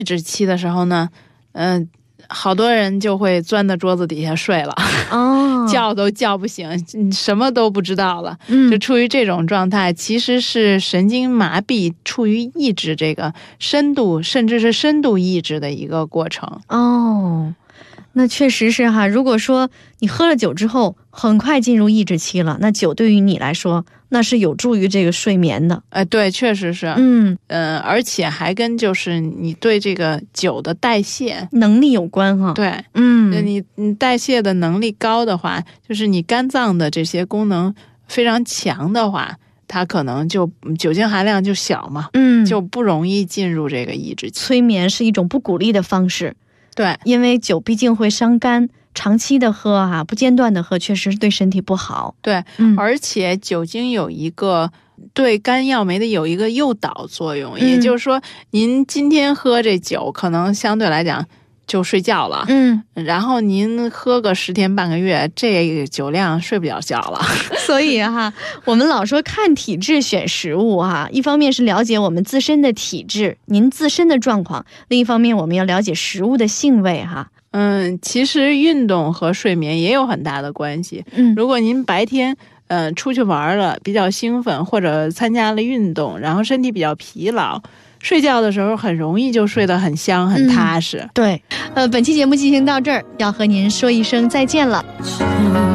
质期的时候呢，好多人就会钻到桌子底下睡了，叫都叫不醒，什么都不知道了。就处于这种状态，其实是神经麻痹，处于抑制这个深度，甚至是深度抑制的一个过程。 那确实是哈，如果说你喝了酒之后很快进入抑制期了，那酒对于你来说那是有助于这个睡眠的。 对，确实是。而且还跟就是你对这个酒的代谢能力有关哈。 对，你代谢的能力高的话，就是你肝脏的这些功能非常强的话，它可能就酒精含量就小嘛，就不容易进入这个抑制期。 催眠是一种不鼓励的方式。 对， 因为酒毕竟会伤肝，长期的喝不间断的喝，确实对身体不好。 对，而且酒精有一个对肝药酶的有一个诱导作用，也就是说，您今天喝这酒，可能相对来讲就睡觉了，然后您喝个10天半个月，这个酒量睡不了觉了。 所以我们老说看体质选食物一方面是了解我们自身的体质，您自身的状况，另一方面我们要了解食物的性味其实运动和睡眠也有很大的关系。如果您白天出去玩了，比较兴奋，或者参加了运动，然后身体比较疲劳，睡觉的时候很容易就睡得很香很踏实。 对，本期节目进行到这儿，要和您说一声再见了。